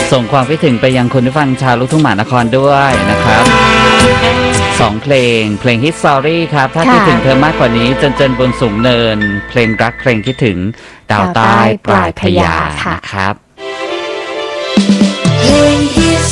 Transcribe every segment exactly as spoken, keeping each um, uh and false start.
ส่งความคิดถึงไปยังคุณผู้ฟังชาวลูกทุ่งมหานครด้วยนะครับสองเพลงเพลง Hit Story ครับถ้าคิดถึงเธอมากกว่านี้จนเจนบนสูงเนินเพลงรักเพลงคิดถึงดาวใต้ปลายพญานะครับเพลง Hit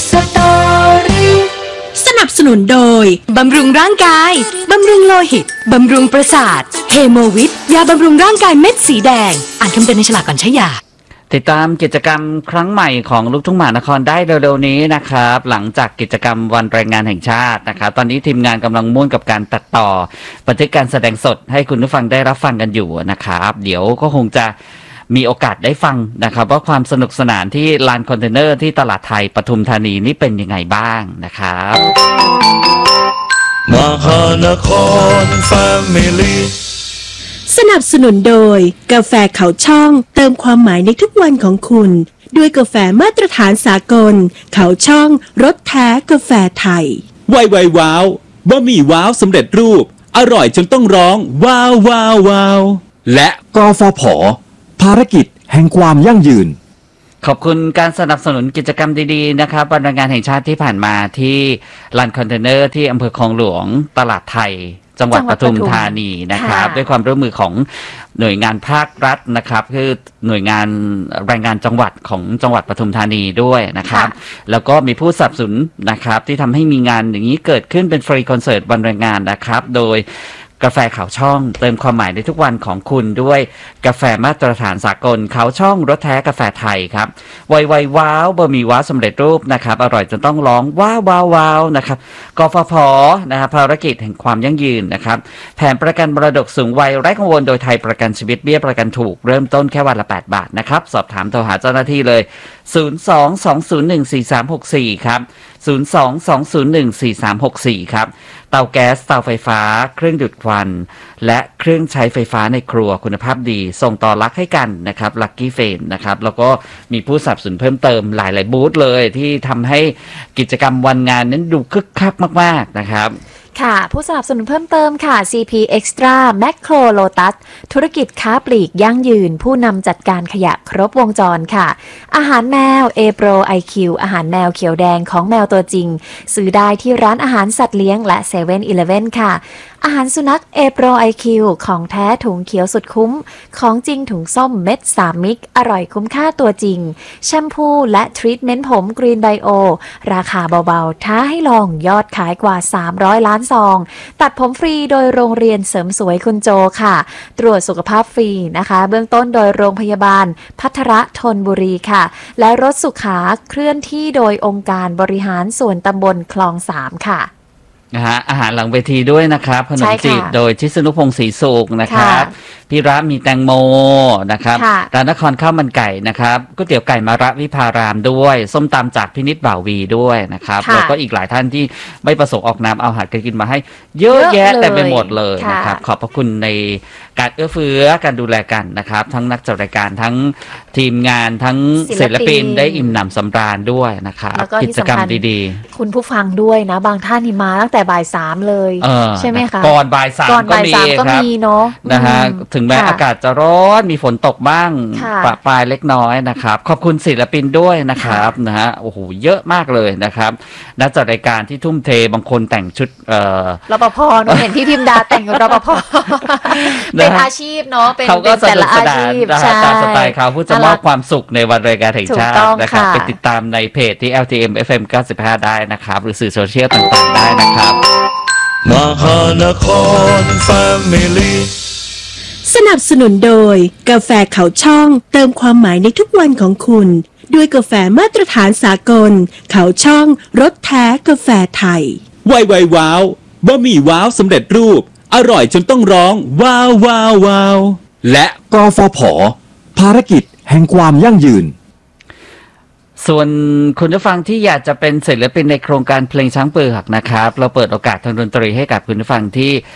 Story สนับสนุนโดยบำรุงร่างกายบำรุงโลหิตบำรุงประสาทเฮโมวิทยาบำรุงร่างกายเม็ดสีแดงอ่านคำเตือนในฉลากก่อนใช้ยาติดตามกิจกรรมครั้งใหม่ของลูกทุ่งมหานครได้เร็วๆนี้นะครับหลังจากกิจกรรมวันแรงงานแห่งชาตินะครับตอนนี้ทีมงานกำลังมุ่งกับการตัดต่อบันทึกการแสดงสดให้คุณผู้ฟังได้รับฟังกันอยู่นะครับเดี๋ยวก็คงจะมีโอกาสได้ฟังนะครับว่าความสนุกสนานที่ลานคอนเทนเนอร์ที่ตลาดไทยปทุมธานีนี่เป็นยังไงบ้างนะครับมหานครแฟมิลี่สนับสนุนโดยกาแฟเขาช่องเติมความหมายในทุกวันของคุณด้วยกาแฟมาตรฐานสากลเขาช่องรสแท้กาแฟไทยไวไวว้าวบะหมี่ว้าวสำเร็จรูปอร่อยจนต้องร้องว้าวว้าวว้าวและกฟผ.ภารกิจแห่งความยั่งยืนขอบคุณการสนับสนุนกิจกรรมดีๆนะครับวันแรงงานแห่งชาติที่ผ่านมาที่ลานคอนเทนเนอร์ที่อำเภอคลองหลวงตลาดไทยจังหวัดปทุมธานีนะครับด้วยความร่วมมือของหน่วยงานภาครัฐนะครับคือหน่วยงานแรงงานจังหวัดของจังหวัดปทุมธานีด้วยนะครับแล้วก็มีผู้สนับสนุนนะครับที่ทำให้มีงานอย่างนี้เกิดขึ้นเป็นฟรีคอนเสิร์ตวันแรงงานนะครับโดยกาแฟขาวช่องเติมความหมายในทุกวันของคุณด้วยกาแฟมาตรฐานสากลขาวช่องรสแท้กาแฟไทยครับไวไวว้าวบะหมี่ว้าวสำเร็จรูปนะครับอร่อยจนต้องร้องว้าวว้าวว้าวนะครับกฟผ.นะครับภารกิจแห่งความยั่งยืนนะครับแผนประกันมรดกสูงวัยไร้กังวลโดยไทยประกันชีวิตเบี้ยประกันถูกเริ่มต้นแค่วันละแปดบาทนะครับสอบถามโทรหาเจ้าหน้าที่เลยศูนย์ สอง สอง ศูนย์ หนึ่ง สี่ สาม หก สี่ครับศูนย์ สอง สอง ศูนย์ หนึ่ง สี่ สาม หก สี่ครับเตาแก๊สเตาไฟฟ้าเครื่องดูดควันและเครื่องใช้ไฟฟ้าในครัวคุณภาพดีส่งต่อรักให้กันนะครับลัคกี้เฟนนะครับแล้วก็มีผู้สนับสนุนเพิ่มเติมหลายๆบูธเลยที่ทำให้กิจกรรมวันงานนั้นดูคึกคักมากๆนะครับค่ะผู้สนับสนุนเพิ่มเติมค่ะ ซี พี Extra Macro Lotus ธุรกิจค้าปลีกยั่งยืนผู้นำจัดการขยะครบวงจรค่ะอาหารแมว A Pro ไอ คิว อาหารแมวเขียวแดงของแมวตัวจริงซื้อได้ที่ร้านอาหารสัตว์เลี้ยงและ เซเว่น อีเลฟเว่น ค่ะอาหารสุนัข A Pro ไอ คิว ของแท้ถุงเขียวสุดคุ้มของจริงถุงส้มเม็ดสามมิกอร่อยคุ้มค่าตัวจริงแชมพูและทรีทเมนต์ผม Green Bio ราคาเบาๆท้าให้ลองยอดขายกว่าสามร้อยล้านซองตัดผมฟรีโดยโรงเรียนเสริมสวยคุณโจค่ะตรวจสุขภาพฟรีนะคะเบื้องต้นโดยโรงพยาบาลภัทรธนบุรีค่ะและรถสุขาเคลื่อนที่โดยองค์การบริหารส่วนตำบลคลองสามค่ะนะฮะอาหารหลังเวทีด้วยนะครับขนมจีบโดยชิสนุพงศ์ศรีสุขนะครับพี่ระมีแตงโมนะครับร้านนครข้าวมันไก่นะครับก๋วยเตี๋ยวไก่มาระวิภารามด้วยส้มตำจากพินิจบ่าววีด้วยนะครับแล้วก็อีกหลายท่านที่ไม่ประสงค์ออกนามเอาอาหารการกินมาให้เยอะแยะเต็มไปหมดเลยนะครับขอบพระคุณในการเอื้อเฟื้อการดูแลกันนะครับทั้งนักจัดรายการทั้งทีมงานทั้งศิลปินได้อิ่มหนำสำราญด้วยนะครับกิจกรรมดีๆคุณผู้ฟังด้วยนะบางท่านนี่มาตั้งแต่บ่ายสามเลยใช่ไหมคะก่อนบ่ายสามก็มีครับนะฮะถึงแม้อากาศจะร้อนมีฝนตกบ้างปะปลายเล็กน้อยนะครับขอบคุณศิลปินด้วยนะครับนะฮะโอ้โหเยอะมากเลยนะครับนักจัดรายการที่ทุ่มเทบางคนแต่งชุดเอ่อรปภหนูเห็นพี่พิมดาแต่งรปภเป็นอาชีพเนาะเป็นแต่ละอาชีพนะฮะตามสไตล์เขาผู้จะมอบความสุขในวันแรงงานแห่งชาตินะครับไปติดตามในเพจที่ แอล ที เอ็ม เอฟ เอ็ม เก้าสิบห้าได้นะครับหรือสื่อโซเชียลต่างๆได้นะครับมหานครแฟมิลี่สนับสนุนโดยกาแฟเขาช่องเติมความหมายในทุกวันของคุณด้วยกาแฟมาตรฐานสากลเขาช่องรสแท้กาแฟไทยไวไวว้าวบะหมี่ว้าวสำเร็จรูปอร่อยจนต้องร้องว้าวว้าวว้าวและกฟผ.ภารกิจแห่งความยั่งยืนส่วนคุณผู้ฟังที่อยากจะเป็นศิลปินในโครงการเพลงช้างเปลือกนะครับเราเปิดโอกาสทางดนตรีให้กับคุณผู้ฟังที่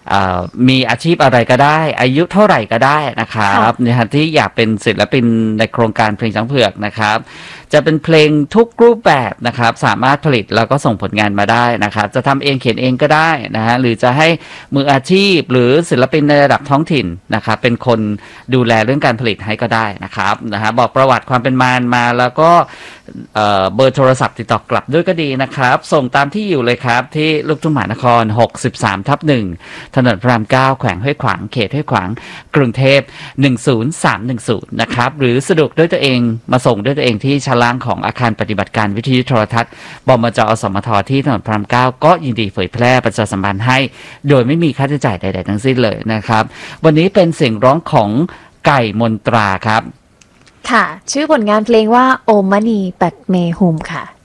มีอาชีพอะไรก็ได้อายุเท่าไหร่ก็ได้นะครับนะฮะที่อยากเป็นศิลปินในโครงการเพลงช้างเผือกนะครับจะเป็นเพลงทุกรูปแบบนะครับสามารถผลิตแล้วก็ส่งผลงานมาได้นะครับจะทำเองเขียนเองก็ได้นะฮะหรือจะให้มืออาชีพหรือศิลปินในระดับท้องถิ่นนะครับเป็นคนดูแลเรื่องการผลิตให้ก็ได้นะครับนะฮะบอกประวัติความเป็นมามาแล้วก็เอ่อเบอร์โทรศัพท์ติดต่อกลับด้วยก็ดีนะครับส่งตามที่อยู่เลยครับที่ลูกทุ่งมหานครหกสิบสามทับหนึ่งถนนพระรามเก้าแขวงห้วยขวางเขตห้วยขวางกรุงเทพหนึ่งศูนย์สามหนึ่งศูนย์นะครับหรือสะดวกด้วยตัวเองมาส่งด้วยตัวเองที่ชั้นล่างของอาคารปฏิบัติการวิทยุโทรทัศน์บมจอสมทที่ถนนพระรามเก้าก็ยินดีเผยแพร่ประชาสัมพันธ์ให้โดยไม่มีค่าใช้จ่ายใดๆทั้งสิ้นเลยนะครับวันนี้เป็นเสียงร้องของไก่มนตราครับค่ะชื่อผลงานเพลงว่าโอมมณีปัดเมหุมค่ะ